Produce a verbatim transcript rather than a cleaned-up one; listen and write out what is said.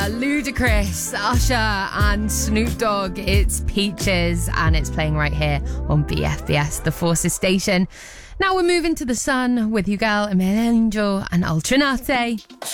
Ludacris, Usher and Snoop Dogg. It's Peaches and it's playing right here on B F B S, the Forces station. Now we're moving to the sun with your girl Emil Angel and Ultranate.